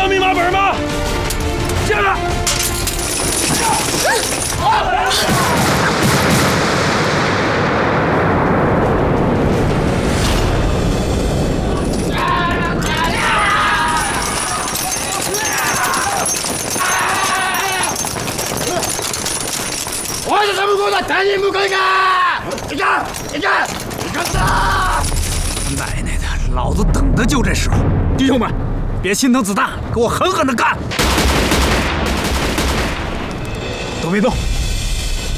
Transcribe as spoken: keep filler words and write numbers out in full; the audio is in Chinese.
到密码本吗？接着。我是什么国的单人不可以干！你看，你看，你看他！ 奶奶的，老子等的就这时候！弟兄们，别心疼子弹，给我狠狠的干！都别动！